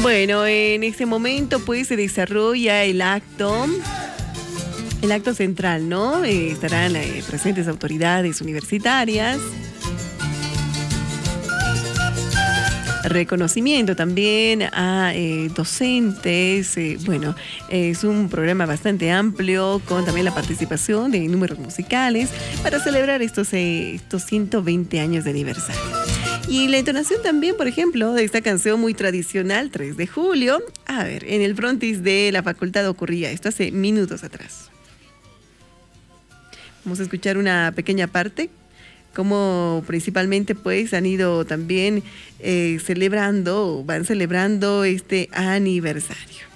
Bueno, en este momento pues se desarrolla el acto central, ¿no? Estarán presentes autoridades universitarias. Reconocimiento también a docentes. Bueno, es un programa bastante amplio con también la participación de números musicales para celebrar estos 120 años de aniversario. Y la entonación también, por ejemplo, de esta canción muy tradicional, 3 de julio. A ver, en el frontis de la facultad ocurría esto hace minutos atrás. Vamos a escuchar una pequeña parte, como principalmente pues han ido también van celebrando este aniversario.